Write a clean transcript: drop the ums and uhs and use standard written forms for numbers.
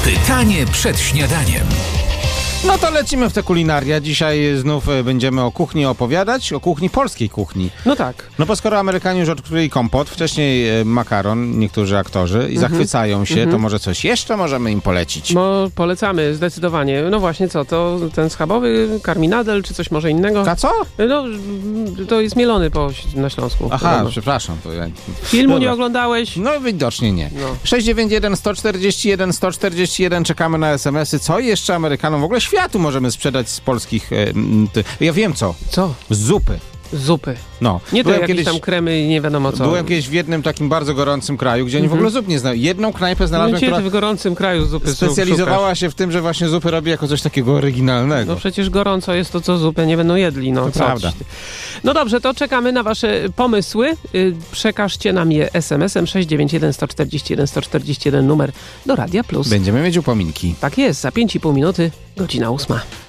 Pytanie przed śniadaniem. No to lecimy w te kulinaria. Dzisiaj znów będziemy o kuchni opowiadać, o kuchni, polskiej kuchni. No tak. No bo skoro Amerykanie już odkryli kompot, wcześniej makaron, niektórzy aktorzy i zachwycają się, to może coś jeszcze możemy im polecić. Bo polecamy, zdecydowanie. No właśnie, co, to ten schabowy, karminadel, czy coś może innego? A co? No, to jest mielony na Śląsku. Aha, Podobno. przepraszam. To ja... Filmu Dobra. nie oglądałeś? No widocznie nie. No. 691 141 141, czekamy na SMS-y. Co jeszcze Amerykanom, w ogóle światu możemy sprzedać z polskich... Ja wiem co. Co? Zupy. Zupy. No. Nie to jakieś tam kremy i nie wiadomo co. Byłem kiedyś w jednym takim bardzo gorącym kraju, gdzie oni w ogóle zup nie znają. Jedną knajpę znalazłem, która w gorącym kraju zupy specjalizowała się w tym, że właśnie zupy robi jako coś takiego oryginalnego. No przecież gorąco jest to, co zupę nie będą jedli. No, to prawda. No dobrze, to czekamy na wasze pomysły. Przekażcie nam je SMS-em 691 141 141, numer do Radia Plus. Będziemy mieć upominki. Tak jest, za 5,5 minuty, godzina 8.